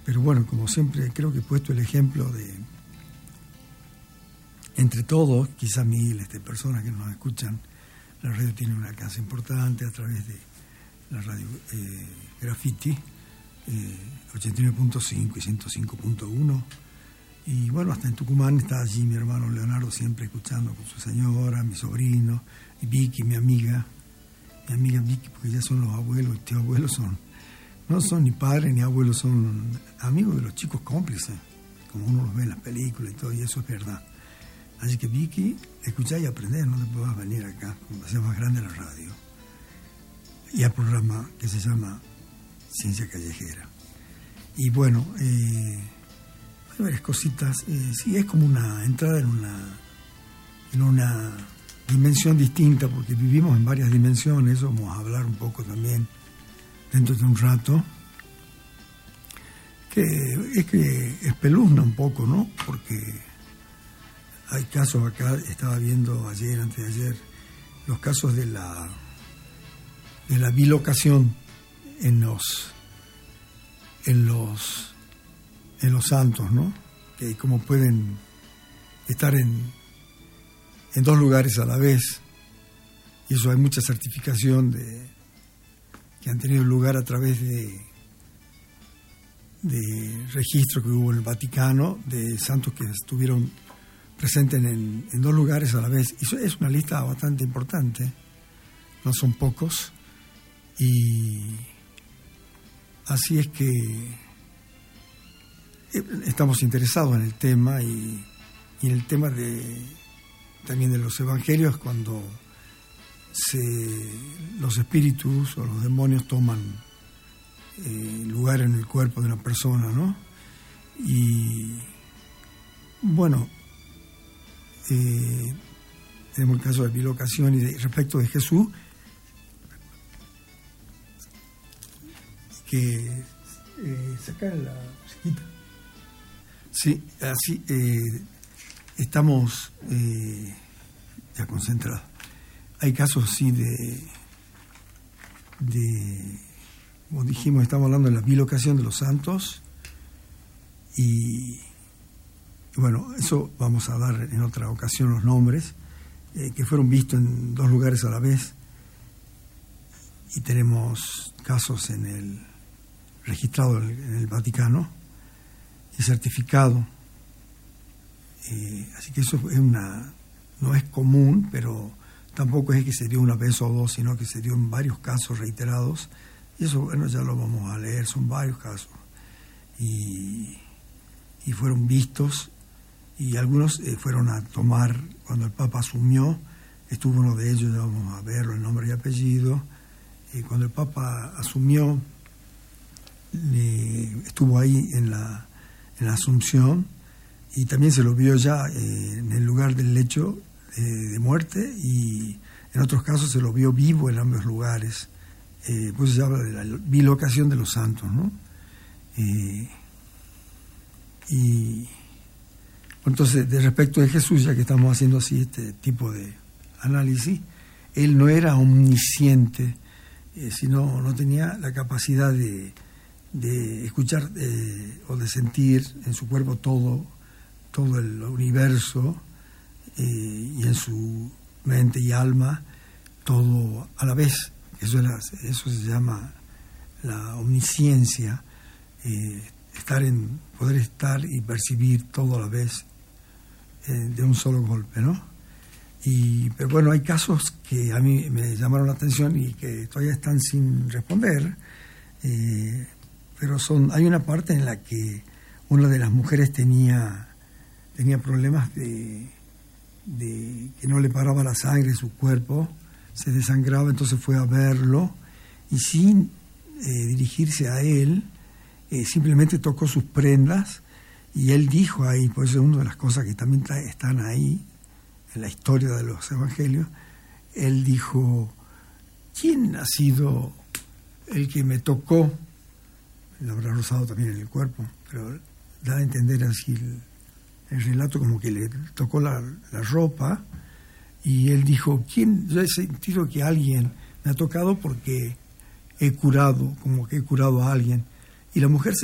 Pero bueno, como siempre, creo que he puesto el ejemplo de, entre todos, quizás miles de personas que nos escuchan, la radio tiene un alcance importante a través de la radio Graffiti, 89.5 y 105.1. Y bueno, hasta en Tucumán está allí mi hermano Leonardo siempre escuchando con su señora, mi sobrino, y Vicky, mi amiga Vicky, porque ya son los abuelos, tíos abuelos no son ni padres ni abuelos, son amigos de los chicos cómplices, como uno los ve en las películas y todo, y eso es verdad. Así que Vicky, escuchá y aprender, no te puedas venir acá, cuando sea más grande la radio. Y al programa que se llama Ciencia Callejera. Y bueno, hay varias cositas. Sí, es como una entrada en una dimensión distinta, porque vivimos en varias dimensiones. Eso vamos a hablar un poco también dentro de un rato. Que espeluzna un poco, ¿no? Porque hay casos acá, estaba viendo ayer, antes de ayer, los casos de la bilocación en los santos, ¿no? Que como pueden estar en dos lugares a la vez. Y eso hay mucha certificación que han tenido lugar a través de registro que hubo en el Vaticano de santos que estuvieron presentes en dos lugares a la vez. Eso es una lista bastante importante, no son pocos. Y así es que estamos interesados en el tema y en el tema también de los evangelios, cuando los espíritus o los demonios toman lugar en el cuerpo de una persona, ¿no? Y bueno, tenemos el caso de bilocación y respecto de Jesús, que sacar la musiquita. Sí, así estamos ya concentrados. Hay casos así como dijimos, estamos hablando de la bilocación de los santos y bueno, eso vamos a dar en otra ocasión los nombres que fueron vistos en dos lugares a la vez, y tenemos casos registrados en el Vaticano y certificado. Así que eso no es común, pero tampoco es que se dio una vez o dos, sino que se dio en varios casos reiterados. Y eso, bueno, ya lo vamos a leer, son varios casos. Y fueron vistos, y algunos fueron a tomar, cuando el Papa asumió, estuvo uno de ellos, ya vamos a verlo, el nombre y apellido. Cuando el Papa asumió, estuvo ahí en la Asunción, y también se lo vio ya en el lugar del lecho de muerte, y en otros casos se lo vio vivo en ambos lugares. Pues se habla de la bilocación de los santos, ¿no? Y entonces, de respecto de Jesús, ya que estamos haciendo así este tipo de análisis, él no era omnisciente, sino no tenía la capacidad de escuchar o de sentir en su cuerpo todo el universo, y en su mente y alma todo a la vez. Eso se llama la omnisciencia, poder estar y percibir todo a la vez de un solo golpe, ¿no? Pero bueno, hay casos que a mí me llamaron la atención y que todavía están sin responder, pero hay una parte en la que una de las mujeres tenía problemas de que no le paraba la sangre en su cuerpo, se desangraba, entonces fue a verlo y sin dirigirse a él, simplemente tocó sus prendas, y él dijo ahí, por eso es una de las cosas que también están ahí en la historia de los evangelios, él dijo: ¿quién ha sido el que me tocó? Lo habrá rozado también en el cuerpo, pero da a entender así el relato, como que le tocó la ropa, y él dijo: yo he sentido que alguien me ha tocado porque he curado, como que he curado a alguien. Y la mujer se